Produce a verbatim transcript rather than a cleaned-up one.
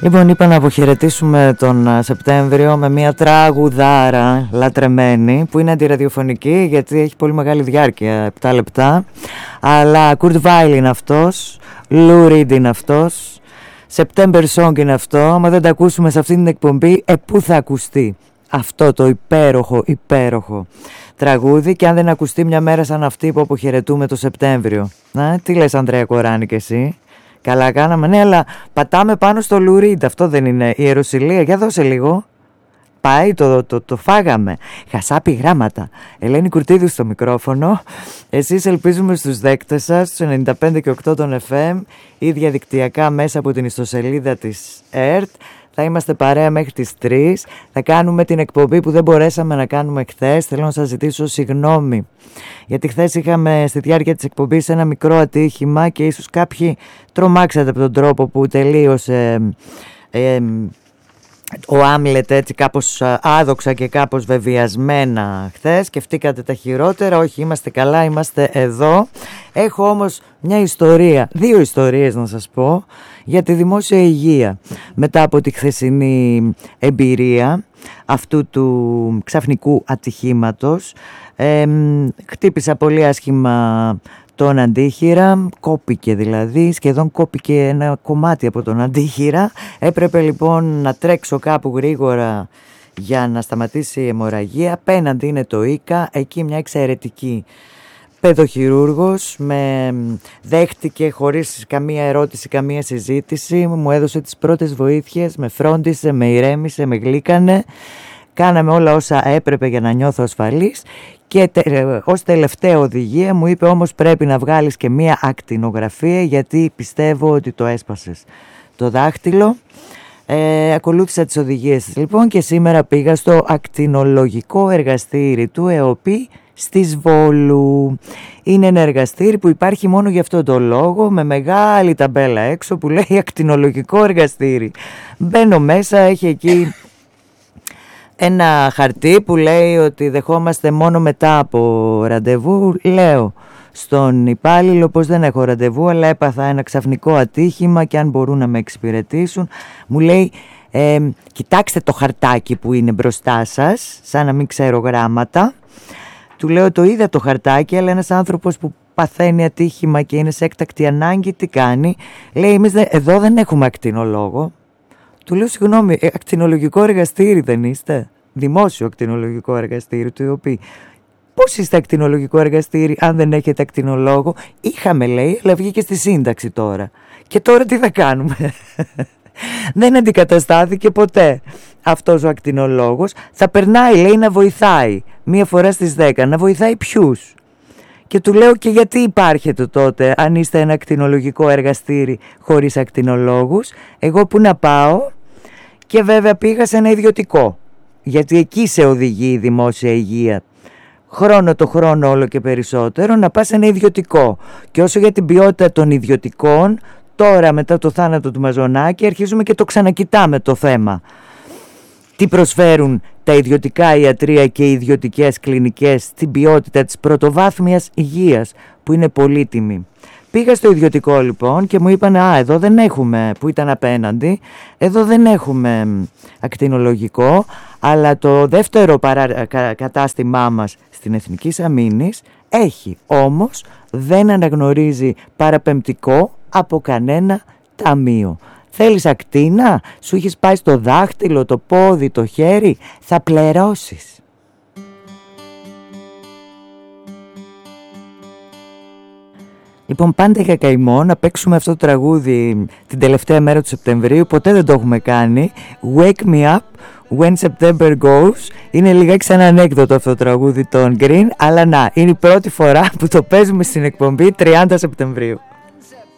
Λοιπόν, είπα να αποχαιρετήσουμε τον Σεπτέμβριο με μια τραγουδάρα λατρεμένη που είναι αντιραδιοφωνική γιατί έχει πολύ μεγάλη διάρκεια, επτά λεπτά. Αλλά Kurt Weill είναι αυτός, Lou Reed είναι αυτός, September Song είναι αυτό. Άμα δεν τα ακούσουμε σε αυτή την εκπομπή, ε, πού θα ακουστεί αυτό το υπέροχο, υπέροχο τραγούδι, και αν δεν ακουστεί μια μέρα σαν αυτή που αποχαιρετούμε το Σεπτέμβριο. Να, τι λες, Ανδρέα Κοράνη, και εσύ? Καλά κάναμε, ναι, αλλά πατάμε πάνω στο Lou Reed, αυτό δεν είναι η Ιεροσυλία? Για δώσε λίγο. Πάει, το, το, το φάγαμε. Χασάπι γράμματα. Ελένη Κουρτίδου στο μικρόφωνο. Εσείς ελπίζουμε στους δέκτες σας, στους ενενήντα πέντε και οκτώ των εφ εμ ή διαδικτυακά μέσα από την ιστοσελίδα της ΕΡΤ. Θα είμαστε παρέα μέχρι τις τρεις. Θα κάνουμε την εκπομπή που δεν μπορέσαμε να κάνουμε χθες. Θέλω να σας ζητήσω συγγνώμη, γιατί χθες είχαμε στη διάρκεια της εκπομπής ένα μικρό ατύχημα και ίσως κάποιοι τρομάξατε από τον τρόπο που τελείωσε ε, ε, ο Άμλετ, έτσι κάπως άδοξα και κάπως βεβαιασμένα χθες. Σκεφτήκατε τα χειρότερα. Όχι, είμαστε καλά, είμαστε εδώ. Έχω όμως μια ιστορία, δύο ιστορίες να σας πω, για τη δημόσια υγεία μετά από τη χθεσινή εμπειρία αυτού του ξαφνικού ατυχήματος. Ε, χτύπησα πολύ άσχημα τον αντίχειρα, κόπηκε δηλαδή, σχεδόν κόπηκε ένα κομμάτι από τον αντίχειρα. Έπρεπε λοιπόν να τρέξω κάπου γρήγορα για να σταματήσει η αιμορραγία. Απέναντι είναι το ΙΚΑ, εκεί μια εξαιρετική παιδοχειρούργος με δέχτηκε χωρίς καμία ερώτηση, καμία συζήτηση, μου έδωσε τις πρώτες βοήθειες, με φρόντισε, με ηρέμησε, με γλύκανε. Κάναμε όλα όσα έπρεπε για να νιώθω ασφαλής και τε, ως τελευταία οδηγία μου είπε όμως πρέπει να βγάλεις και μία ακτινογραφία γιατί πιστεύω ότι το έσπασες το δάχτυλο. Ε, ακολούθησα τις οδηγίες λοιπόν και σήμερα πήγα στο ακτινολογικό εργαστήρι του ΕΟΠΗ στη Βόλου. Είναι ένα εργαστήρι που υπάρχει μόνο για αυτό το λόγο, με μεγάλη ταμπέλα έξω που λέει ακτινολογικό εργαστήρι. Μπαίνω μέσα, έχει εκεί ένα χαρτί που λέει ότι δεχόμαστε μόνο μετά από ραντεβού. Λέω στον υπάλληλο πως δεν έχω ραντεβού, αλλά έπαθα ένα ξαφνικό ατύχημα και αν μπορούν να με εξυπηρετήσουν. Μου λέει ε, κοιτάξτε το χαρτάκι που είναι μπροστά σας, σαν να μην ξέρω γράμματα. Του λέω το είδα το χαρτάκι, αλλά ένας άνθρωπος που παθαίνει ατύχημα και είναι σε έκτακτη ανάγκη τι κάνει? Λέει εμείς εδώ δεν έχουμε ακτινολόγο. Του λέω συγγνώμη, ακτινολογικό εργαστήρι δεν είστε? Δημόσιο ακτινολογικό εργαστήρι του ΕΟΠΗ. Πώς είστε ακτινολογικό εργαστήρι αν δεν έχετε ακτινολόγο? Είχαμε λέει, αλλά βγήκε στη σύνταξη τώρα. Και τώρα τι θα κάνουμε? Δεν αντικαταστάθηκε ποτέ αυτός ο ακτινολόγος. Θα περνάει λέει να βοηθάει μία φορά στις δέκα. Να βοηθάει ποιους? Και του λέω και γιατί υπάρχετε τότε αν είστε ένα ακτινολογικό εργαστήρι χωρίς ακτινολόγους? Εγώ που να πάω? Και βέβαια πήγα σε ένα ιδιωτικό, γιατί εκεί σε οδηγεί η δημόσια υγεία χρόνο το χρόνο όλο και περισσότερο να πας σε ένα ιδιωτικό. Και όσο για την ποιότητα των ιδιωτικών, τώρα μετά το θάνατο του Μαζονάκη αρχίζουμε και το ξανακοιτάμε το θέμα. Τι προσφέρουν τα ιδιωτικά ιατρεία και οι ιδιωτικές κλινικές στην ποιότητα της πρωτοβάθμιας υγείας που είναι πολύτιμη. Πήγα στο ιδιωτικό λοιπόν και μου είπαν α, εδώ δεν έχουμε, που ήταν απέναντι, εδώ δεν έχουμε ακτινολογικό, αλλά το δεύτερο παρά, κα, κατάστημά μας στην Εθνικής Αμήνης έχει, όμως δεν αναγνωρίζει παραπεμπτικό από κανένα ταμείο. Θέλεις ακτίνα, σου έχεις πάει στο δάχτυλο, το πόδι, το χέρι, θα πληρώσεις. Λοιπόν, πάντα για καημό να παίξουμε αυτό το τραγούδι την τελευταία μέρα του Σεπτεμβρίου. Ποτέ δεν το έχουμε κάνει. Wake me up when September goes. Είναι λιγάκι σαν ανέκδοτο αυτό το τραγούδι των Green, αλλά να, είναι η πρώτη φορά που το παίζουμε στην εκπομπή τριάντα Σεπτεμβρίου.